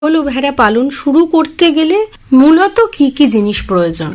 ছাগল ও ভেড়া পালন শুরু করতে গেলে মূলত কি কি জিনিস প্রয়োজন?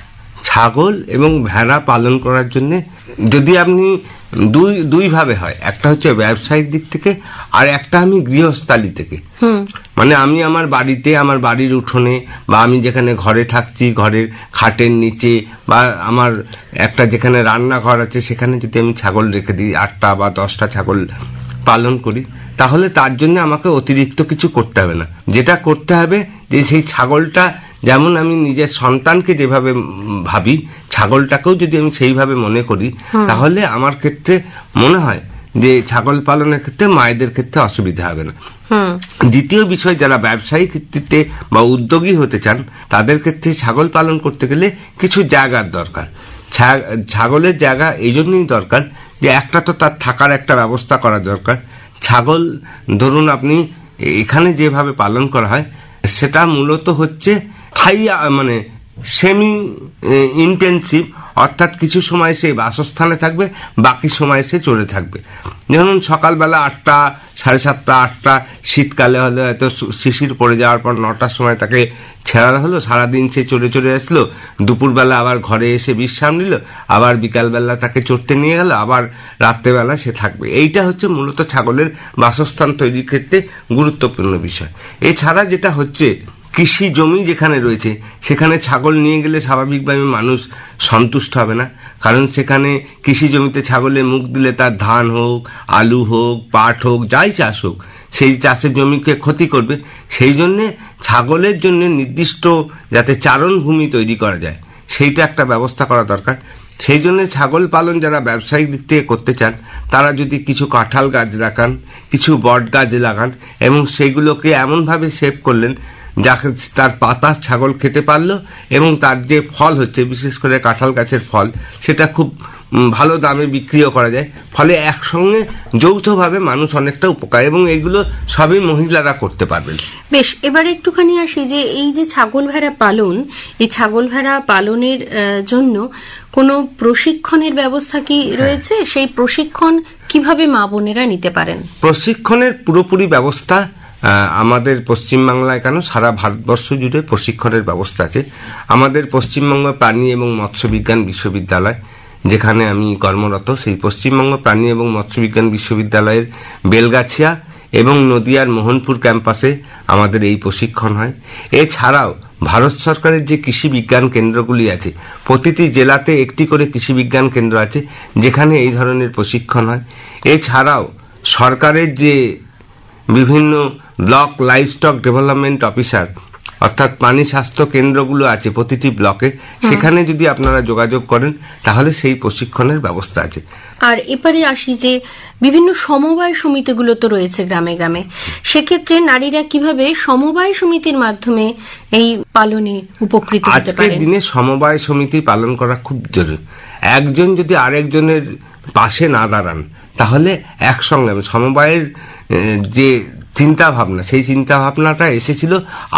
ছাগল এবং ভেড়া পালন করার জন্য যদি আপনি দুই ভাবে হয়, একটা হচ্ছে ব্যবসায়িক দিক থেকে আর একটা আমি গৃহস্থালী থেকে। মানে আমি আমার বাড়িতে, আমার বাড়ির উঠোনে বা আমি যেখানে ঘরে থাকছি ঘরের খাটের নিচে বা আমার একটা যেখানে রান্নাঘর আছে সেখানে যদি আমি ছাগল রেখে দিই, 8টা বা 10টা ছাগল পালন করি, তাহলে তার জন্য আমাকে অতিরিক্ত কিছু করতে হবে না। যেটা করতে হবে যে সেই ছাগলটা যেমন আমি নিজের সন্তানকে যেভাবে ভাবি, ছাগলটাকেও যদি আমি সেইভাবে মনে করি, তাহলে আমার ক্ষেত্রে মনে হয় যে ছাগল পালনের ক্ষেত্রে মায়েদের ক্ষেত্রে অসুবিধা হবে না। দ্বিতীয় বিষয়, যারা ব্যবসায়িক ক্ষেত্রে বা উদ্যোগী হতে চান তাদের ক্ষেত্রে ছাগল পালন করতে গেলে কিছু জায়গার দরকার। ছাগলের জায়গা এই জন্যই দরকার যে একটা তো তার থাকার একটা ব্যবস্থা করা দরকার। ছাগল ধরুন আপনি এখানে যেভাবে পালন করা হয় সেটা মূলত হচ্ছে মানে সেমি ইন্টেন্সিভ, অর্থাৎ কিছু সময় সে বাসস্থানে থাকবে, বাকি সময় সে চড়ে থাকবে। যেমন সকালবেলা 8টা, 7:30, 8টা, শীতকালে হলে হয়তো শিশির পড়ে যাওয়ার পর 9টার সময় তাকে ছেড়া হলো, সারাদিন সে চড়ে চড়ে আসলো, দুপুরবেলা আবার ঘরে এসে বিশ্রাম নিল, আবার বিকালবেলা তাকে চড়তে নিয়ে গেল, আবার রাত্রেবেলা সে থাকবে। এইটা হচ্ছে মূলত ছাগলের বাসস্থান তৈরির ক্ষেত্রে গুরুত্বপূর্ণ বিষয়। এছাড়া যেটা হচ্ছে, কৃষি জমি যেখানে রয়েছে সেখানে ছাগল নিয়ে গেলে স্বাভাবিকভাবে মানুষ সন্তুষ্ট হবে না, কারণ সেখানে কৃষি জমিতে ছাগলে মুখ দিলে তার ধান হোক, আলু হোক, পাট হোক, যাই চাষ হোক, সেই চাষের জমিকে ক্ষতি করবে। সেই জন্যে ছাগলের জন্য নির্দিষ্ট যাতে চারণভূমি তৈরি করা যায় সেইটা একটা ব্যবস্থা করা দরকার। সেই জন্য ছাগল পালন যারা ব্যবসায়িক দিক থেকে করতে চান তারা যদি কিছু কাঁঠাল গাছ লাগান, কিছু বট গাছ লাগান এবং সেইগুলোকে এমনভাবে সেভ করলেন যাকে তার পাতা ছাগল খেতে পারলো এবং তার যে ফল হচ্ছে, বিশেষ করে কাঁঠাল গাছের ফল, সেটা খুব ভালো দামে বিক্রিও করা যায়। ফলে একসঙ্গে যৌথভাবে মানুষ অনেকটা উপকার, এবং এগুলো সবই মহিলারা করতে পারবেন। বেশ, এবারে একটুখানি আসি যে এই যে ছাগল ভেড়া পালন, এই ছাগল ভেড়া পালনের জন্য কোনো প্রশিক্ষণের ব্যবস্থা কি রয়েছে? সেই প্রশিক্ষণ কিভাবে মা বোনেরা নিতে পারেন? প্রশিক্ষণের পুরোপুরি ব্যবস্থা আমাদের পশ্চিমবাংলায় কেন সারা ভারতবর্ষ জুড়ে প্রশিক্ষণের ব্যবস্থা আছে। আমাদের পশ্চিমবঙ্গ প্রাণী এবং মৎস্য বিজ্ঞান বিশ্ববিদ্যালয় যেখানে আমি কর্মরত, সেই পশ্চিমবঙ্গ প্রাণী এবং মৎস্য বিজ্ঞান বিশ্ববিদ্যালয়ের বেলগাছিয়া এবং নদিয়ার মোহনপুর ক্যাম্পাসে আমাদের এই প্রশিক্ষণ হয়। এছাড়াও ভারত সরকারের যে কৃষি বিজ্ঞান কেন্দ্রগুলি আছে, প্রতিটি জেলাতে একটি করে কৃষি বিজ্ঞান কেন্দ্র আছে যেখানে এই ধরনের প্রশিক্ষণ হয়। এছাড়াও সরকারের যে বিভিন্ন block live stock development officer, অর্থাৎ প্রাণী স্বাস্থ্য কেন্দ্রগুলো আছে প্রতিটি ব্লকে, সেখানে যদি আপনারা যোগাযোগ করেন তাহলে সেই প্রশিক্ষণের ব্যবস্থা আছে। আর এবারে আসি যে বিভিন্ন সমবায় সমিতিগুলো তো রয়েছে গ্রামে গ্রামে, সেক্ষেত্রে নারীরা কিভাবে সমবায় সমিতির মাধ্যমে এই পালনে উপকৃত হতে পারে? আজকের দিনে সমবায় সমিতি পালন করা খুব জরুরি। একজন যদি আরেকজনের পাশে না দাঁড়ান তাহলে একসঙ্গে সমবায়ের যে চিন্তা ভাবনা, সেই চিন্তা ভাবনাটা এসেছিল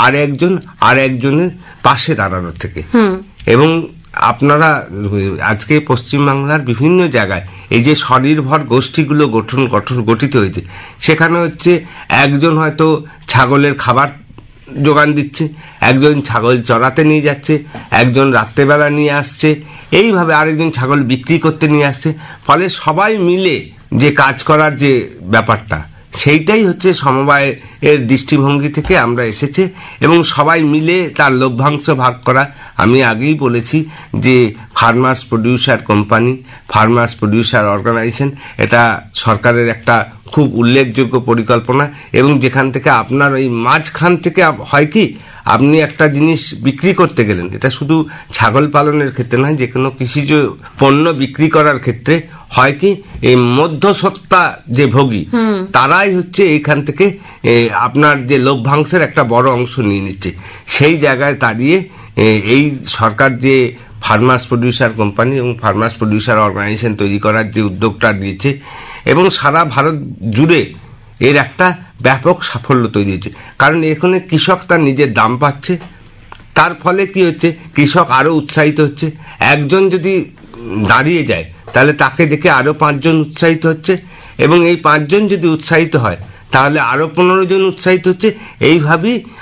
আর একজনের পাশে দাঁড়ানোর থেকে। এবং আপনারা আজকে পশ্চিমবাংলার বিভিন্ন জায়গায় এই যে স্বনির্ভর গোষ্ঠীগুলো গঠিত হয়েছে, সেখানে হচ্ছে একজন হয়তো ছাগলের খাবার যোগান দিচ্ছে, একজন ছাগল চড়াতে নিয়ে যাচ্ছে, একজন রাত্রেবেলা নিয়ে আসছে, এইভাবে আরেকজন ছাগল বিক্রি করতে নিয়ে আসছে। ফলে সবাই মিলে যে কাজ করার যে ব্যাপারটা, সেইটাই হচ্ছে সমবায়ের দৃষ্টিভঙ্গি থেকে আমরা এসেছে, এবং সবাই মিলে তার লভ্যাংশ ভাগ করা। আমি আগেই বলেছি যে farmers producer company, farmers producer organisation, এটা সরকারের একটা খুব উল্লেখযোগ্য পরিকল্পনা, এবং যেখান থেকে আপনার ওই মাঝখান থেকে হয় কি, আপনি একটা জিনিস বিক্রি করতে গেলেন, এটা শুধু ছাগল পালনের ক্ষেত্রে নয়, যে কোনো কৃষিজ পণ্য বিক্রি করার ক্ষেত্রে হয় কি, এই মধ্যস্বত্তা যে ভোগী তারাই হচ্ছে এইখান থেকে আপনার যে লভ্যাংশের একটা বড় অংশ নিয়ে নিচ্ছে। সেই জায়গায় দাঁড়িয়ে এই সরকার যে ফার্মার্স প্রডিউসার কোম্পানি এবং ফার্মার্স প্রডিউসার অর্গানাইজেশন তৈরি করার যে উদ্যোগটা নিয়েছে, এবং সারা ভারত জুড়ে এর একটা ব্যাপক সাফল্য তৈরি হয়েছে। কারণ এখানে কৃষক তার নিজের দাম পাচ্ছে, তার ফলে কি হচ্ছে, কৃষক আরো উৎসাহিত হচ্ছে। একজন যদি দাঁড়িয়ে যায় তাহলে তাকে দেখে আরো 5 জন উৎসাহিত হচ্ছে, এবং এই 5 জন যদি উৎসাহিত হয় তাহলে আরো 15 জন উৎসাহিত হচ্ছে। এইভাবেই